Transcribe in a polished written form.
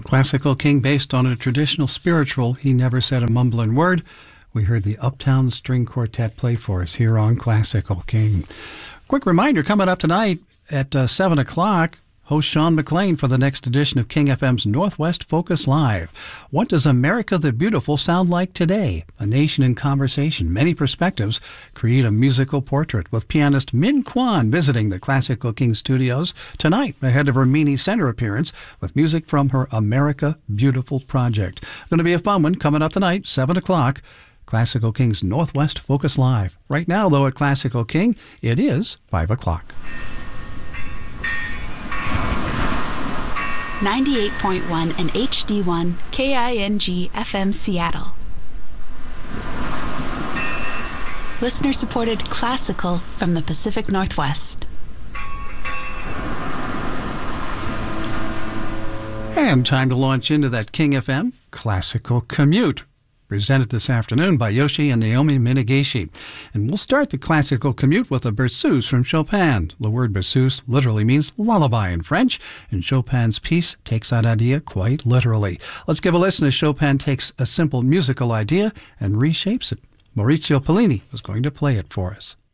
Classical King based on a traditional spiritual, He Never Said a Mumbling Word. We heard the Uptown String Quartet play for us here on Classical King. Quick reminder, coming up tonight at 7 o'clock, host Sean McLean for the next edition of King FM's Northwest Focus Live. What does America the Beautiful sound like today? A nation in conversation, many perspectives, create a musical portrait with pianist Min Kwan visiting the Classical King studios tonight ahead of her Meany Center appearance with music from her America Beautiful project. Going to be a fun one coming up tonight, 7 o'clock. Classical King's Northwest Focus Live. Right now, though, at Classical King, it is 5 o'clock. 98.1 and HD1 KING FM Seattle. Listener-supported classical from the Pacific Northwest. And time to launch into that King FM Classical Commute, presented this afternoon by Yoshi and Naomi Minagishi. And we'll start the Classical Commute with a berceuse from Chopin. The word berceuse literally means lullaby in French, and Chopin's piece takes that idea quite literally. Let's give a listen as Chopin takes a simple musical idea and reshapes it. Maurizio Pollini is going to play it for us.